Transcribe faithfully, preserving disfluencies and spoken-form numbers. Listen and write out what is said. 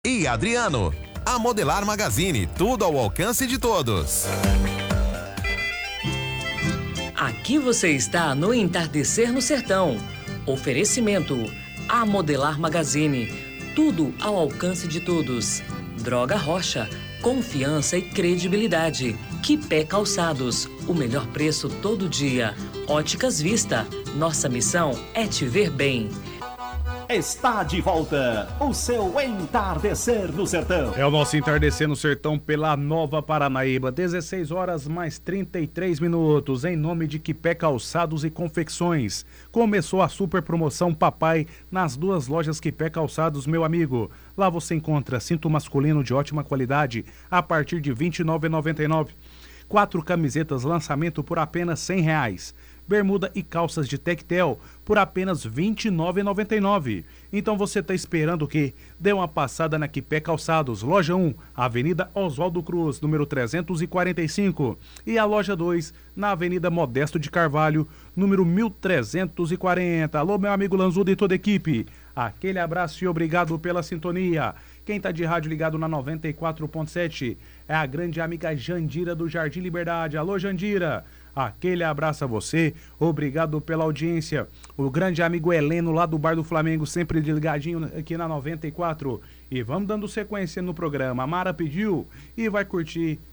e Adriano. A Modelar Magazine, tudo ao alcance de todos. Aqui você está no Entardecer no Sertão. Oferecimento: A Modelar Magazine, tudo ao alcance de todos. Droga Rocha, confiança e credibilidade. Quipé Calçados, o melhor preço todo dia. Óticas Vista, nossa missão é te ver bem. Está de volta o seu Entardecer no Sertão. É o nosso Entardecer no Sertão pela Nova Paranaíba. dezesseis horas mais trinta e três minutos. Em nome de Quipé Calçados e Confecções. Começou a super promoção Papai nas duas lojas Quipé Calçados, meu amigo. Lá você encontra cinto masculino de ótima qualidade a partir de vinte e nove reais e noventa e nove centavos. Quatro camisetas lançamento por apenas cem reais. Bermuda e calças de tectel por apenas vinte e nove reais e noventa e nove centavos. Então você está esperando o quê? Dê uma passada na Quipé Calçados, loja um, Avenida Oswaldo Cruz, número trezentos e quarenta e cinco. E a loja dois, na Avenida Modesto de Carvalho, número mil trezentos e quarenta. Alô, meu amigo Lanzudo e toda a equipe. Aquele abraço e obrigado pela sintonia. Quem tá de rádio ligado na noventa e quatro ponto sete é a grande amiga Jandira do Jardim Liberdade. Alô, Jandira. Aquele abraço a você, obrigado pela audiência. O grande amigo Heleno lá do Bar do Flamengo, sempre ligadinho aqui na noventa e quatro. E vamos dando sequência no programa. A Mara pediu e vai curtir